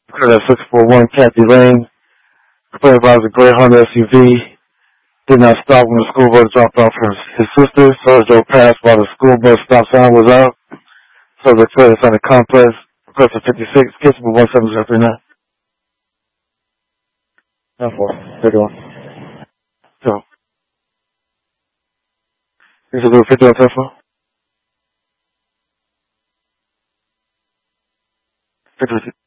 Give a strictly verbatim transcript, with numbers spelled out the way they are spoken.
Occurred at six forty-one Kathy Lane. Complained about a gray Honda S U V. Did not stop when the school bus dropped off his, his sister. So drove past while the school bus stop sign was out. So the clear inside the complex. Request for fifty-six. Kitchen one seven zero three nine. ten four. Take it one. So. This is fifty-one ten four. fifty-six.